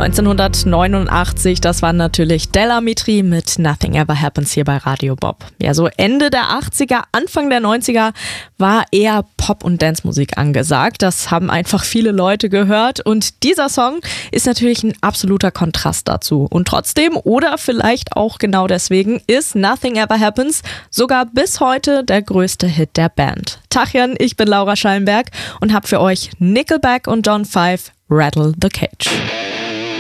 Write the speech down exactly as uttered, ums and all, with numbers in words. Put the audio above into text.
neunzehnhundertneunundachtzig, das war natürlich Del Amitri mit Nothing Ever Happens hier bei Radio Bob. Ja, so Ende der achtziger, Anfang der neunziger war eher Pop- und Dancemusik angesagt. Das haben einfach viele Leute gehört und dieser Song ist natürlich ein absoluter Kontrast dazu. Und trotzdem oder vielleicht auch genau deswegen ist Nothing Ever Happens sogar bis heute der größte Hit der Band. Tachchen, ich bin Laura Schallenberg und habe für euch Nickelback und John Five Rattle the Cage.